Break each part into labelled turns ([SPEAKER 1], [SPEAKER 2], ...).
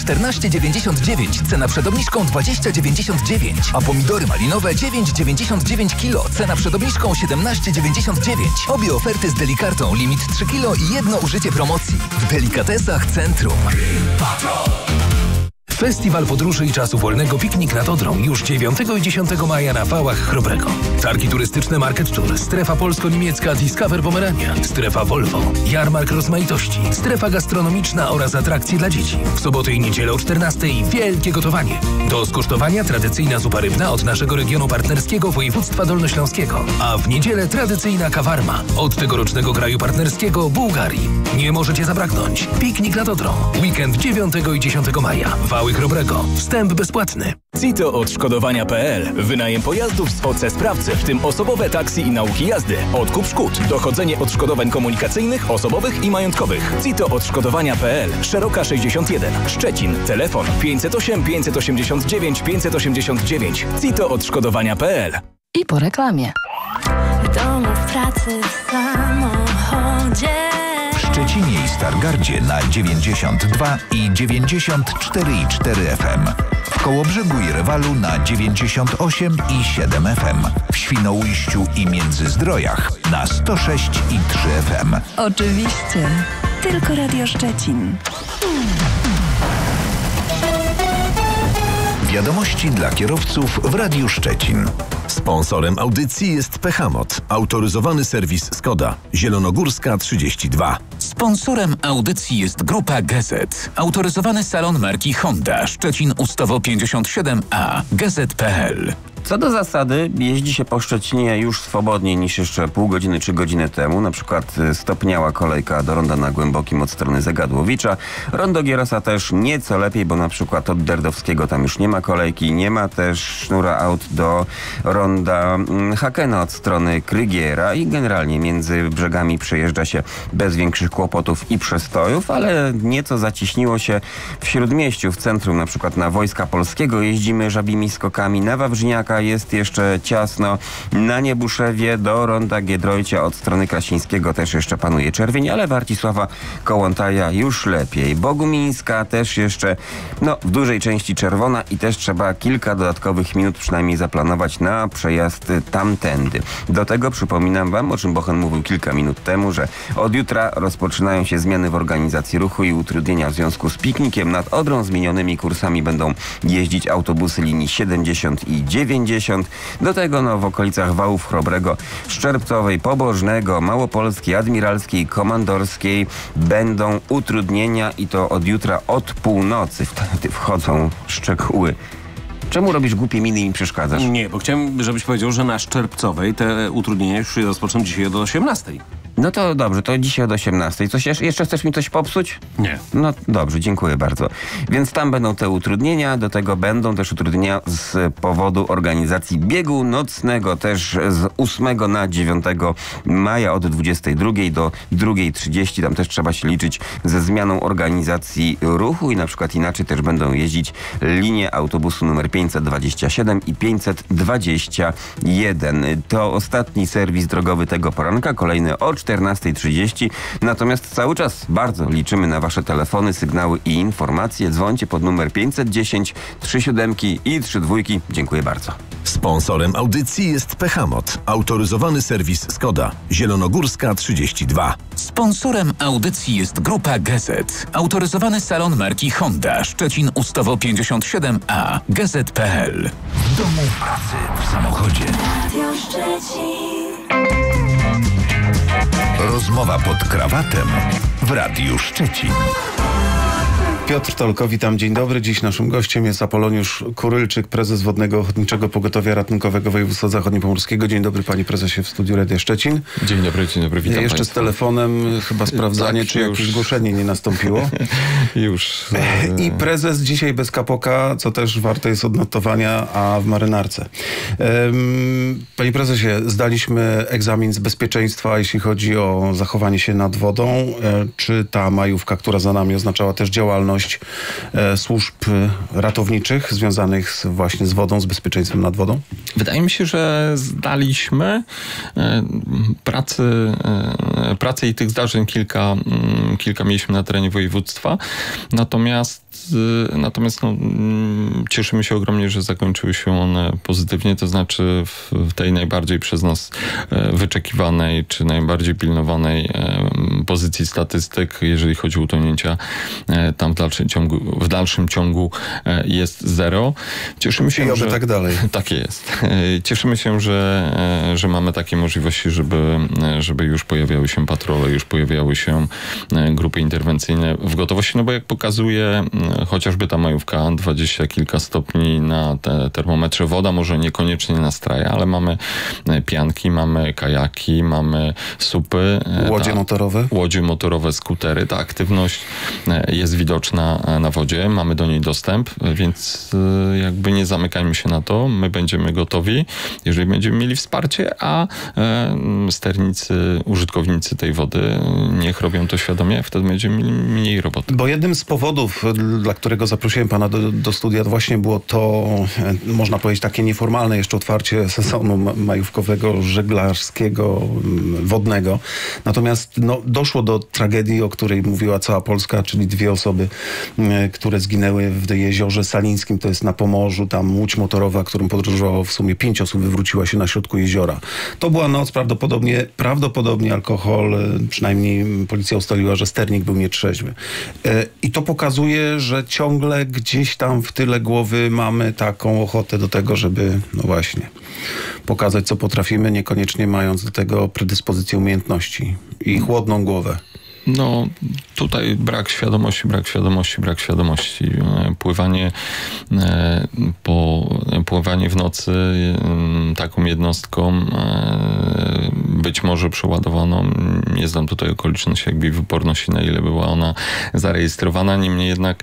[SPEAKER 1] 14,99, cena przed obniżką 20,99, a pomidory malinowe 9,99 kg, cena przed obniżką 17,99. Obie oferty z Delikartą, limit 3 kg i jedno użycie promocji. W Delikatesach Centrum.
[SPEAKER 2] Festiwal Podróży i Czasu Wolnego Piknik nad Odrą już 9 i 10 maja na Wałach Chrobrego. Targi turystyczne Market Tour, strefa polsko-niemiecka Discover Pomerania, strefa Volvo, jarmark rozmaitości, strefa gastronomiczna oraz atrakcje dla dzieci. W sobotę i niedzielę o 14 wielkie gotowanie. Do skosztowania tradycyjna zupa rybna od naszego regionu partnerskiego województwa dolnośląskiego, a w niedzielę tradycyjna kawarma od tegorocznego kraju partnerskiego Bułgarii. Nie możecie zabraknąć. Piknik nad Odrą. Weekend 9 i 10 maja. Wały Chrobrego. Wstęp bezpłatny.
[SPEAKER 3] CITO odszkodowania.pl. Wynajem pojazdów z OC Sprawcy, w tym osobowe taksy i nauki jazdy. Odkup szkód. Dochodzenie odszkodowań komunikacyjnych, osobowych i majątkowych. CITO odszkodowania.pl. Szeroka 61. Szczecin. Telefon 508 589 589. CITO odszkodowania.pl.
[SPEAKER 4] I po reklamie.
[SPEAKER 5] W domu, w pracy, w samochodzie.
[SPEAKER 6] W Szczecinie i Stargardzie na 92 i 94,4 FM. W Kołobrzegu i Rewalu na 98 i 7 FM. W Świnoujściu i Międzyzdrojach na 106 i 3 FM.
[SPEAKER 4] Oczywiście. Tylko Radio Szczecin.
[SPEAKER 6] Wiadomości dla kierowców w Radiu Szczecin.
[SPEAKER 7] Sponsorem audycji jest Pechamot, autoryzowany serwis Skoda, Zielonogórska 32.
[SPEAKER 8] Sponsorem audycji jest Grupa Gazet, autoryzowany salon marki Honda, Szczecin Ustawo 57A, gazet.pl.
[SPEAKER 9] Co do zasady, jeździ się po Szczecinie już swobodniej niż jeszcze pół godziny czy godzinę temu. Na przykład stopniała kolejka do ronda na Głębokim od strony Zagadłowicza. Rondo Gierosa też nieco lepiej, bo na przykład od Derdowskiego tam już nie ma kolejki. Nie ma też sznura aut do ronda Hakena od strony Krygiera i generalnie między brzegami przejeżdża się bez większych kłopotów i przestojów, ale nieco zaciśniło się w Śródmieściu, w centrum, na przykład na Wojska Polskiego jeździmy żabimi skokami, na Wawrzyniaka jest jeszcze ciasno, na Niebuszewie do ronda Giedroycia od strony Krasińskiego też jeszcze panuje czerwień, ale Warcisława Kołłątaja już lepiej. Bogumińska też jeszcze w dużej części czerwona i też trzeba kilka dodatkowych minut przynajmniej zaplanować na przejazd tamtędy. Do tego przypominam wam, o czym Bochen mówił kilka minut temu, że od jutra rozpoczynają się zmiany w organizacji ruchu i utrudnienia w związku z piknikiem nad Odrą. Zmienionymi kursami będą jeździć autobusy linii 70 i 90. Do tego w okolicach Wałów Chrobrego, Szczerbcowej, Pobożnego, Małopolskiej, Admiralskiej, Komandorskiej będą utrudnienia i to od jutra od północy. Wtedy wchodzą szczegóły. Czemu robisz głupie miny i mi przeszkadzasz?
[SPEAKER 10] Nie, bo chciałem, żebyś powiedział, że na Szczerbcowej te utrudnienia już się rozpoczną dzisiaj od 18.
[SPEAKER 9] No to dobrze, to dzisiaj od 18. Coś jeszcze chcesz mi coś popsuć?
[SPEAKER 10] Nie.
[SPEAKER 9] No dobrze, dziękuję bardzo. Więc tam będą te utrudnienia, do tego będą też utrudnienia z powodu organizacji biegu nocnego, też z 8 na 9 maja od 22 do 2:30. Tam też trzeba się liczyć ze zmianą organizacji ruchu i na przykład inaczej też będą jeździć linie autobusu numer 527 i 521. To ostatni serwis drogowy tego poranka, kolejny o 14:30. Natomiast cały czas bardzo liczymy na wasze telefony, sygnały i informacje. Dzwońcie pod numer 510 37 i 32. Dziękuję bardzo.
[SPEAKER 7] Sponsorem audycji jest Pechamot, autoryzowany serwis Skoda, Zielonogórska 32.
[SPEAKER 8] Sponsorem audycji jest Grupa Gazet, autoryzowany salon marki Honda, Szczecin Ustawo 57A, gazet.pl.
[SPEAKER 6] W domu, w pracy, w samochodzie.
[SPEAKER 5] Radio Szczecin.
[SPEAKER 6] Rozmowa pod krawatem w Radiu Szczecin.
[SPEAKER 11] Piotr Tolko, witam, dzień dobry. Dziś naszym gościem jest Apoloniusz Kurylczyk, prezes Wodnego Ochotniczego Pogotowia Ratunkowego Województwa Zachodniopomorskiego. Dzień dobry, panie prezesie, w studiu Radia Szczecin.
[SPEAKER 12] Dzień dobry, witam
[SPEAKER 11] jeszcze
[SPEAKER 12] państwa.
[SPEAKER 11] z telefonem chyba sprawdzanie,
[SPEAKER 12] tak,
[SPEAKER 11] czy jakieś zgłoszenie nie nastąpiło.
[SPEAKER 12] Już.
[SPEAKER 11] I prezes dzisiaj bez kapoka, co też warte jest odnotowania, a w marynarce. Panie prezesie, zdaliśmy egzamin z bezpieczeństwa, jeśli chodzi o zachowanie się nad wodą. Czy ta majówka, która za nami, oznaczała też działalność służb ratowniczych związanych właśnie z wodą, z bezpieczeństwem nad wodą?
[SPEAKER 12] Wydaje mi się, że zdaliśmy pracy i tych zdarzeń kilka mieliśmy na terenie województwa. Natomiast Natomiast cieszymy się ogromnie, że zakończyły się one pozytywnie, to znaczy w tej najbardziej przez nas wyczekiwanej, czy najbardziej pilnowanej pozycji statystyk, jeżeli chodzi o utonięcia, tam w dalszym ciągu jest 0. Cieszymy się,
[SPEAKER 11] że tak dalej.
[SPEAKER 12] Tak jest. Cieszymy się, że mamy takie możliwości, żeby już pojawiały się patrole, już pojawiały się grupy interwencyjne w gotowości, no bo jak pokazuje chociażby ta majówka, 20 kilka stopni na termometrze, woda może niekoniecznie nastraja, ale mamy pianki, mamy kajaki, mamy supy. Łodzie motorowe, skutery. Ta aktywność jest widoczna na wodzie, mamy do niej dostęp, więc jakby nie zamykajmy się na to. My będziemy gotowi, jeżeli będziemy mieli wsparcie, a sternicy, użytkownicy tej wody niech robią to świadomie, wtedy będziemy mieli mniej roboty.
[SPEAKER 11] Bo jednym z powodów, dla którego zaprosiłem pana do studia, właśnie było to, można powiedzieć, takie nieformalne jeszcze otwarcie sezonu majówkowego, żeglarskiego, wodnego. Natomiast doszło do tragedii, o której mówiła cała Polska, czyli 2 osoby, które zginęły w jeziorze Salińskim, to jest na Pomorzu, tam łódź motorowa, którą podróżowało w sumie 5 osób, wywróciła się na środku jeziora. To była noc, prawdopodobnie alkohol, przynajmniej policja ustaliła, że sternik był nietrzeźwy. I to pokazuje, że ciągle gdzieś tam w tyle głowy mamy taką ochotę do tego, żeby, pokazać, co potrafimy, niekoniecznie mając do tego predyspozycję umiejętności i chłodną głowę.
[SPEAKER 12] Tutaj brak świadomości. Pływanie w nocy taką jednostką, być może przeładowaną, nie znam tutaj okoliczności jakby wyporności, na ile była ona zarejestrowana, niemniej jednak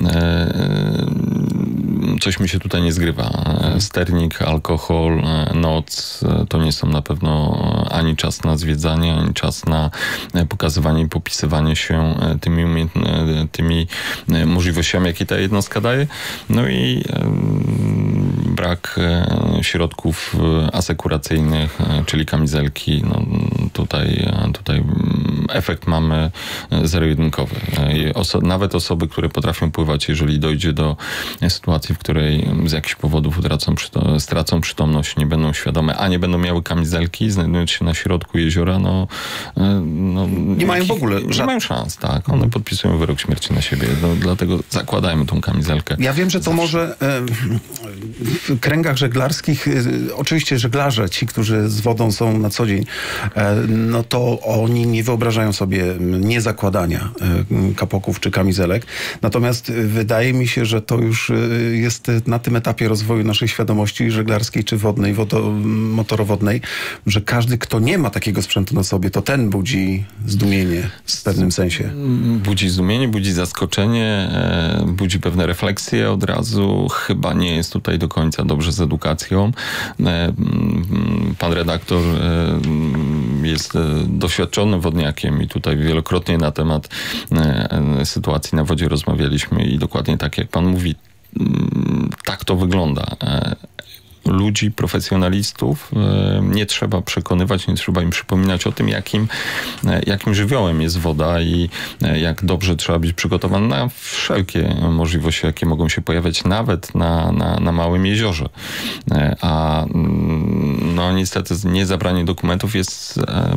[SPEAKER 12] coś mi się tutaj nie zgrywa. Sternik, alkohol, noc to nie są na pewno ani czas na zwiedzanie, ani czas na pokazywanie i popisywanie się tymi możliwościami, jakie ta jednostka daje. I brak środków asekuracyjnych, czyli kamizelki. Tutaj efekt mamy zero-jedynkowy. Nawet osoby, które potrafią pływać, jeżeli dojdzie do sytuacji, w której z jakichś powodów stracą przytomność, nie będą świadome, a nie będą miały kamizelki, znajdując się na środku jeziora,
[SPEAKER 11] nie mają w ogóle
[SPEAKER 12] nie mają szans, tak. One podpisują wyrok śmierci na siebie. Dlatego zakładajmy tą kamizelkę.
[SPEAKER 11] Ja wiem, że to może w kręgach żeglarskich, oczywiście żeglarze, ci, którzy z wodą są na co dzień, to oni nie wyobrażają sobie niezakładania kapoków czy kamizelek. Natomiast wydaje mi się, że to już jest na tym etapie rozwoju naszej świadomości żeglarskiej czy wodnej, motorowodnej, że każdy, kto nie ma takiego sprzętu na sobie, to ten budzi zdumienie w pewnym sensie.
[SPEAKER 12] Budzi zdumienie, budzi zaskoczenie, budzi pewne refleksje od razu. Chyba nie jest tutaj do końca dobrze z edukacją. Pan redaktor jest doświadczonym wodniakiem i tutaj wielokrotnie na temat sytuacji na wodzie rozmawialiśmy i dokładnie tak jak pan mówi, tak to wygląda. Ludzi, profesjonalistów nie trzeba przekonywać, nie trzeba im przypominać o tym, jakim żywiołem jest woda i jak dobrze trzeba być przygotowany na wszelkie możliwości, jakie mogą się pojawiać nawet na małym jeziorze. A niestety niezabranie dokumentów jest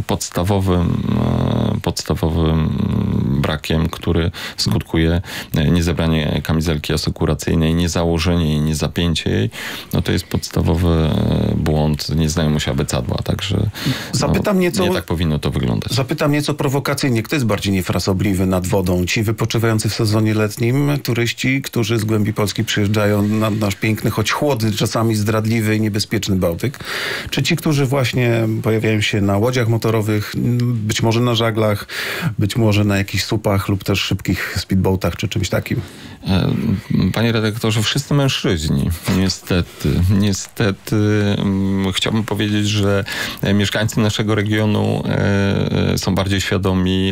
[SPEAKER 12] podstawowym brakiem, który skutkuje niezabranie kamizelki asekuracyjnej, niezałożenie jej, niezapięcie jej. To jest podstawowy błąd, nieznajomość abecadła, także nie tak powinno to wyglądać.
[SPEAKER 11] Zapytam nieco prowokacyjnie, kto jest bardziej niefrasobliwy nad wodą? Ci wypoczywający w sezonie letnim, turyści, którzy z głębi Polski przyjeżdżają na nasz piękny, choć chłodny, czasami zdradliwy i niebezpieczny Bałtyk? Czy ci, którzy właśnie pojawiają się na łodziach motorowych, być może na żaglach, być może na jakichś supach lub też szybkich speedboatach, czy czymś takim?
[SPEAKER 12] Panie redaktorze, wszyscy mężczyźni. Niestety chciałbym powiedzieć, że mieszkańcy naszego regionu są bardziej świadomi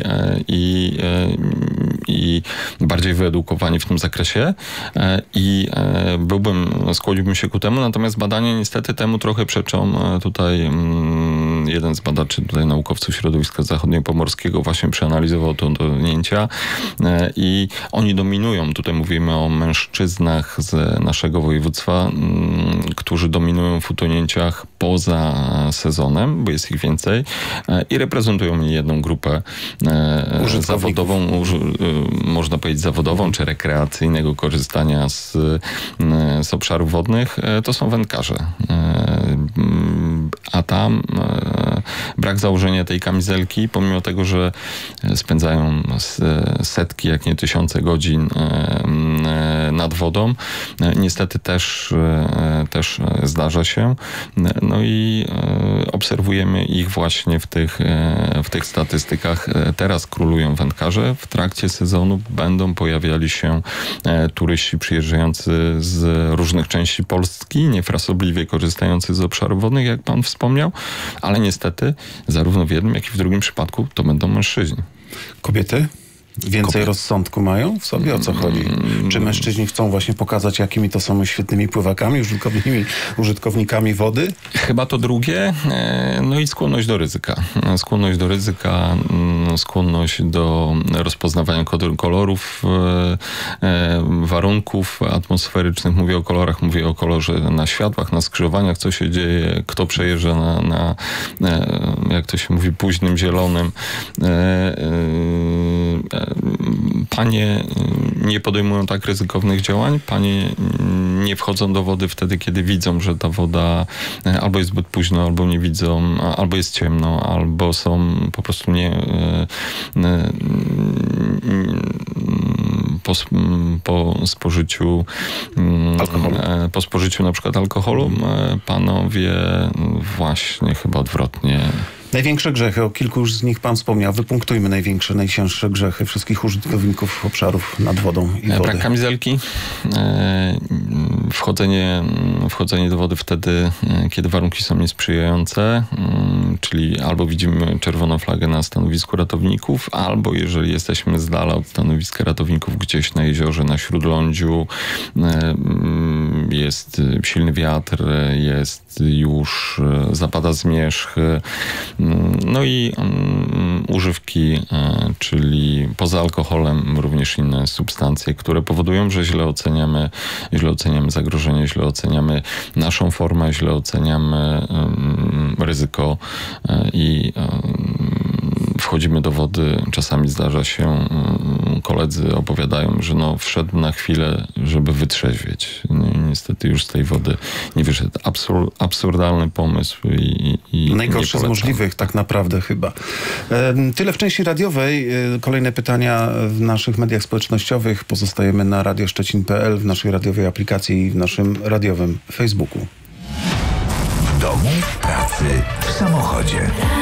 [SPEAKER 12] i bardziej wyedukowani w tym zakresie i skłoniłbym się ku temu, natomiast badania niestety temu trochę przeczą. Tutaj jeden z badaczy, tutaj naukowców środowiska zachodniopomorskiego właśnie przeanalizował te utonięcia i oni dominują. Tutaj mówimy o mężczyznach z naszego województwa, którzy dominują w utonięciach poza sezonem, bo jest ich więcej i reprezentują jedną grupę zawodową, można powiedzieć zawodową, czy rekreacyjnego korzystania z obszarów wodnych. To są wędkarze. A tam brak założenia tej kamizelki, pomimo tego, że spędzają setki, jak nie tysiące godzin nad wodą, niestety też zdarza się. No i obserwujemy ich właśnie w tych statystykach. Teraz królują wędkarze. W trakcie sezonu będą pojawiali się turyści przyjeżdżający z różnych części Polski, niefrasobliwie korzystający z obszarów wodnych, jak pan wspomniał, ale niestety zarówno w jednym, jak i w drugim przypadku to będą mężczyźni.
[SPEAKER 11] Kobiety? Więcej rozsądku mają w sobie? O co chodzi? Czy mężczyźni chcą właśnie pokazać, jakimi to są świetnymi pływakami, użytkownikami wody?
[SPEAKER 12] Chyba to drugie. No i skłonność do ryzyka. Skłonność do rozpoznawania kolorów, warunków atmosferycznych. Mówię o kolorach, mówię o kolorze na światłach, na skrzyżowaniach, co się dzieje, kto przejeżdża na jak to się mówi, późnym zielonym. Panie nie podejmują tak ryzykownych działań, panie nie wchodzą do wody wtedy, kiedy widzą, że ta woda albo jest zbyt późno, albo nie widzą, albo jest ciemno, albo są po prostu po spożyciu alkoholu. Po spożyciu na przykład alkoholu panowie właśnie chyba odwrotnie.
[SPEAKER 11] Największe grzechy, o kilku już z nich pan wspomniał. Wypunktujmy największe, najcięższe grzechy wszystkich użytkowników obszarów nad wodą i wody.
[SPEAKER 12] Brak kamizelki, wchodzenie do wody wtedy, kiedy warunki są niesprzyjające, czyli albo widzimy czerwoną flagę na stanowisku ratowników, albo jeżeli jesteśmy z dala od stanowiska ratowników, gdzieś na jeziorze, na śródlądziu, jest silny wiatr, jest już zapada zmierzch, no i używki, czyli poza alkoholem również inne substancje, które powodują, że źle oceniamy zagrożenie, źle oceniamy naszą formę, źle oceniamy ryzyko i wchodzimy do wody. Czasami zdarza się, koledzy opowiadają, że wszedł na chwilę, żeby wytrzeźwieć. No i niestety już z tej wody nie wyszedł. Absurdalny pomysł i
[SPEAKER 11] najgorszy z możliwych tak naprawdę chyba. Tyle w części radiowej. Kolejne pytania w naszych mediach społecznościowych. Pozostajemy na radioszczecin.pl, w naszej radiowej aplikacji i w naszym radiowym Facebooku.
[SPEAKER 6] W domu, w pracy, w samochodzie.